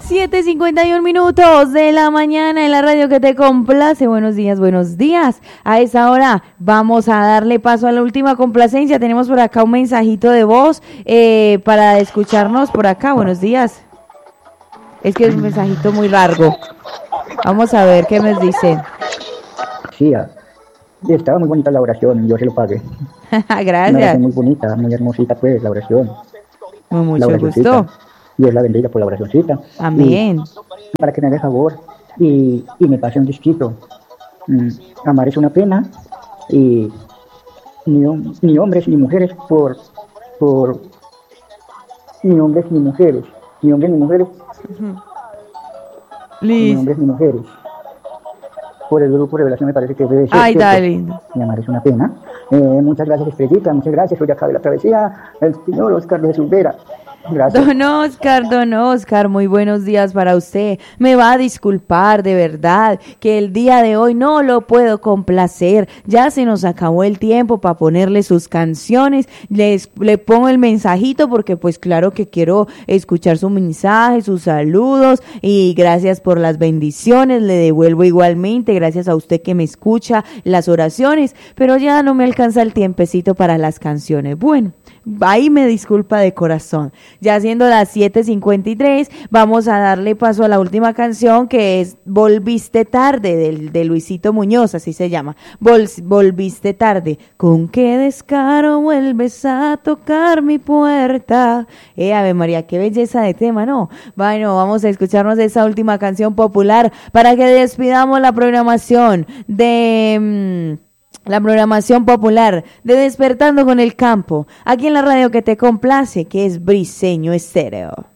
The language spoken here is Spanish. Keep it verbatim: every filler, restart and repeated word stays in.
siete cincuenta y uno minutos de la mañana en la radio que te complace. Buenos días, buenos días. A esa hora vamos a darle paso a la última complacencia. Tenemos por acá un mensajito de voz eh, para escucharnos por acá. Buenos días. Es que es un mensajito muy largo. Vamos a ver qué me dicen. Sí, estaba muy bonita la oración, yo se lo pagué. Gracias. Una oración muy bonita, muy hermosita pues, la oración. Muy mucho gusto. Dios la bendiga por la oracioncita. Amén. Y para que me haga favor y, y me pase un disquito. Mm, amar es una pena y ni, ni hombres ni mujeres por, por ni hombres ni mujeres, ni hombres ni mujeres, Uh-huh. ni hombres ni mujeres. Por el grupo Revelación me parece que debe ser. Ay, dale lindo. Mi amar es una pena. Eh, muchas gracias, Estrellita, muchas gracias. Hoy acá de la travesía, el señor Oscar de Jesús Vera. Gracias. Don Oscar, don Oscar, muy buenos días para usted. Me va a disculpar de verdad que el día de hoy no lo puedo complacer. Ya se nos acabó el tiempo para ponerle sus canciones. Les, le pongo el mensajito porque pues claro que quiero escuchar su mensaje, sus saludos y gracias por las bendiciones. Le devuelvo igualmente, gracias a usted que me escucha las oraciones, pero ya no me alcanza el tiempecito para las canciones. Bueno, ahí me disculpa de corazón. Ya siendo las siete cincuenta y tres, vamos a darle paso a la última canción que es Volviste Tarde, de, de Luisito Muñoz, así se llama. Vol, Volviste Tarde. ¿Con qué descaro vuelves a tocar mi puerta? Eh, Ave María, qué belleza de tema, ¿no? Bueno, vamos a escucharnos esa última canción popular para que despidamos la programación de... Mmm, la programación popular de Despertando con el Campo, aquí en la radio que te complace, que es Briseño Estéreo.